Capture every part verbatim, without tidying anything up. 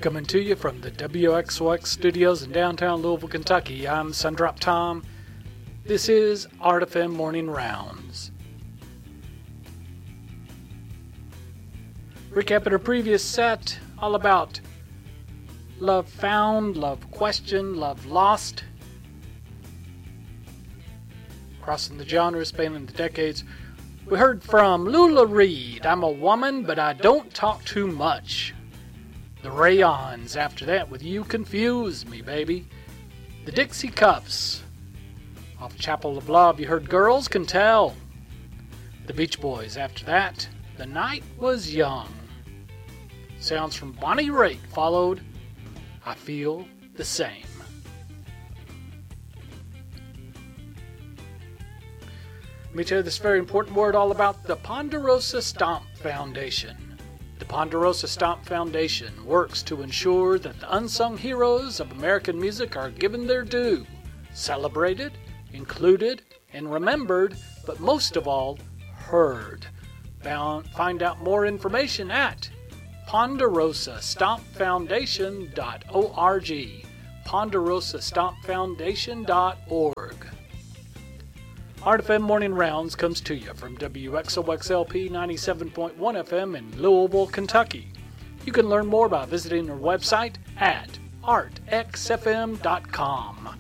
Coming to you from the W X O X studios in downtown Louisville, Kentucky, I'm Sundrop Tom. This is Art F M Morning Rounds. Recapping our previous set, all about love found, love questioned, love lost. Crossing the genres, spanning the decades. We heard from Lula Reed, I'm a woman, but I don't talk too much. The Rayons after that with You Confuse Me, Baby. The Dixie Cups. Off Chapel of Love, you heard Girls Can Tell. The Beach Boys after that, The Night Was Young. Sounds from Bonnie Raitt followed, I Feel the Same. Let me tell you this very important word all about the Ponderosa Stomp Foundation. The Ponderosa Stomp Foundation works to ensure that the unsung heroes of American music are given their due, celebrated, included, and remembered, but most of all, heard. Find out more information at ponderosa stomp foundation dot org. ponderosa stomp foundation dot org. Art F M Morning Rounds comes to you from W X O X L P ninety-seven point one F M in Louisville, Kentucky. You can learn more by visiting our website at art x f m dot com.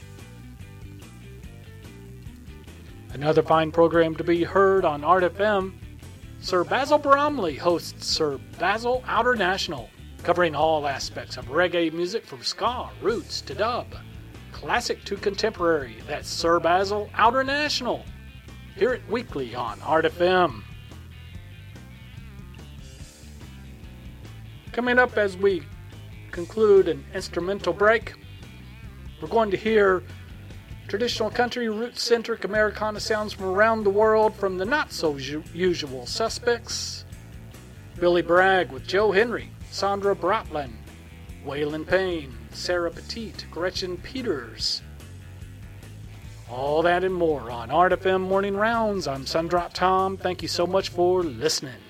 Another fine program to be heard on Art F M, Sir Basil Bromley hosts Sir Basil Outer National, covering all aspects of reggae music from ska, roots to dub. Classic to contemporary, that's Sir Basil Outer National. Hear it weekly on Art F M. Coming up as we conclude an instrumental break, we're going to hear traditional country, root-centric Americana sounds from around the world from the not-so-usual suspects. Billy Bragg with Joe Henry, Sandra Brotland, Waylon Payne, Sarah Petite, Gretchen Peters. All that and more on Art F M Morning Rounds. I'm Sundrop Tom. Thank you so much for listening.